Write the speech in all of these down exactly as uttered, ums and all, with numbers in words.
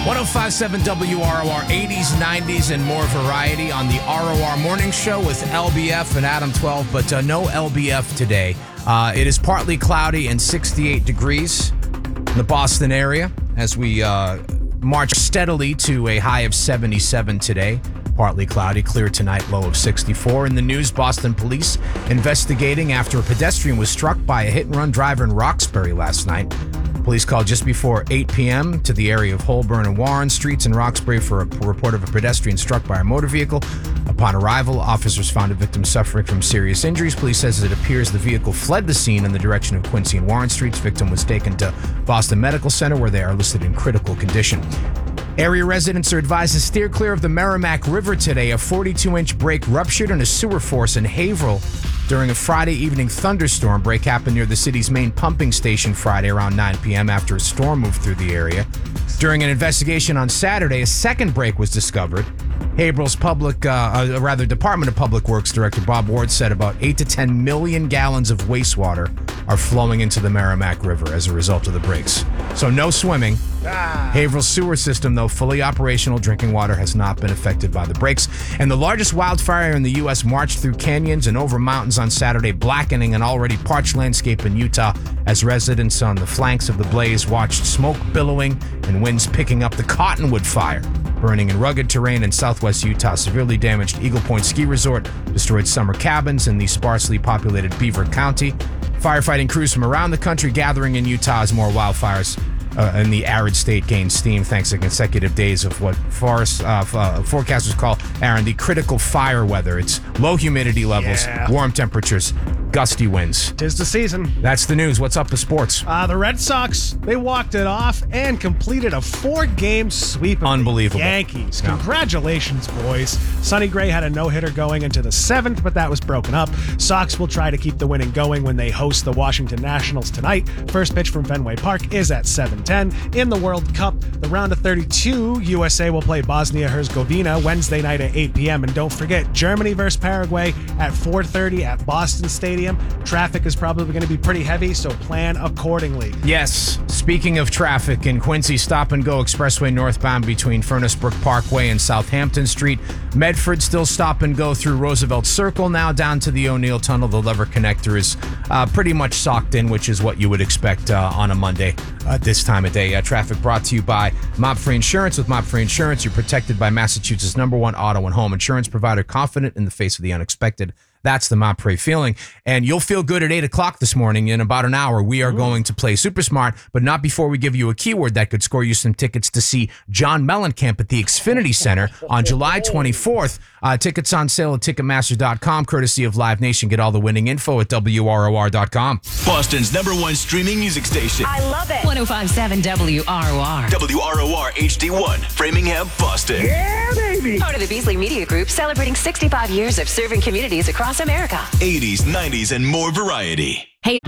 one oh five point seven W R O R, eighties, nineties, and more variety on the R O R Morning Show with L B F and Adam twelve, but uh, no L B F today. Uh, it is partly cloudy and sixty-eight degrees in the Boston area as we uh, march steadily to a high of seventy-seven today. Partly cloudy, clear tonight, low of sixty-four. In the news, Boston police investigating after a pedestrian was struck by a hit-and-run driver in Roxbury last night. Police called just before eight p.m. to the area of Holborn and Warren Streets in Roxbury for a report of a pedestrian struck by a motor vehicle. Upon arrival, officers found a victim suffering from serious injuries. Police says it appears the vehicle fled the scene in the direction of Quincy and Warren Streets. Victim was taken to Boston Medical Center, where they are listed in critical condition. Area residents are advised to steer clear of the Merrimack River today. A forty-two inch break ruptured in a sewer force in Haverhill during a Friday evening thunderstorm. Break happened near the city's main pumping station Friday around nine p.m. after a storm moved through the area. During an investigation on Saturday, a second break was discovered. Haverhill's public, uh, uh, rather Department of Public Works Director Bob Ward said about eight to ten million gallons of wastewater are flowing into the Merrimack River as a result of the breaks. So no swimming. Ah. Haverhill's sewer system, though fully operational, drinking water has not been affected by the breaks. And the largest wildfire in the U S marched through canyons and over mountains on Saturday, blackening an already parched landscape in Utah as residents on the flanks of the blaze watched smoke billowing and winds picking up the Cottonwood fire. Burning in rugged terrain in southwest Utah severely damaged Eagle Point Ski Resort, destroyed summer cabins in the sparsely populated Beaver County. Firefighting crews from around the country gathering in Utah as more wildfires uh, in the arid state gain steam thanks to consecutive days of what forest, uh, uh, forecasters call, Aaron, the critical fire weather. It's low humidity levels, yeah. warm temperatures, gusty winds. 'Tis the season. That's the news. What's up with sports? Uh, the Red Sox, they walked it off and completed a four-game sweep of Unbelievable. the Yankees. Yeah. Congratulations, boys. Sonny Gray had a no-hitter going into the seventh, but that was broken up. Sox will try to keep the winning going when they host the Washington Nationals tonight. First pitch from Fenway Park is at seven ten. In the World Cup, the round of thirty-two, U S A will play Bosnia-Herzegovina Wednesday night at eight p.m. And don't forget, Germany versus Paraguay at four thirty at Boston Stadium. Traffic is probably going to be pretty heavy, so plan accordingly. Yes. Speaking of traffic, in Quincy, Stop and Go Expressway northbound between Furnace Brook Parkway and Southampton Street. Medford still stop and go through Roosevelt Circle, now down to the O'Neill Tunnel. The lever connector is uh, pretty much socked in, which is what you would expect uh, on a Monday uh, this time of day. Uh, traffic brought to you by Mob Free Insurance. With Mob Free Insurance, you're protected by Massachusetts' number one auto and home insurance provider, confident in the face of the unexpected. That's the Mob Free feeling. And you'll feel good at eight o'clock this morning. In about an hour, we are Ooh. going to play Super Smart, but not before we give you a keyword that could score you some tickets to see John Mellencamp at the Xfinity Center on July twenty-fourth. Uh, tickets on sale at Ticketmaster dot com, courtesy of Live Nation. Get all the winning info at W R O R dot com. Boston's number one streaming music station. I love it. one oh five point seven W R O R. W R O R H D one, Framingham, Boston. Yeah, baby. Part of the Beasley Media Group, celebrating sixty-five years of serving communities across America. eighties, nineties, and more variety. Hey.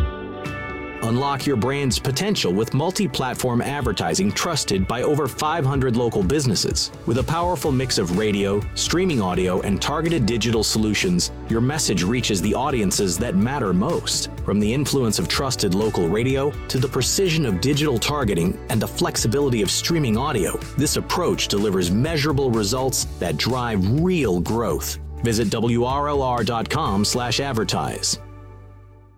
Unlock your brand's potential with multi-platform advertising trusted by over five hundred local businesses. With a powerful mix of radio, streaming audio, and targeted digital solutions, your message reaches the audiences that matter most. From the influence of trusted local radio to the precision of digital targeting and the flexibility of streaming audio, this approach delivers measurable results that drive real growth. Visit W R L R dot com slash advertise.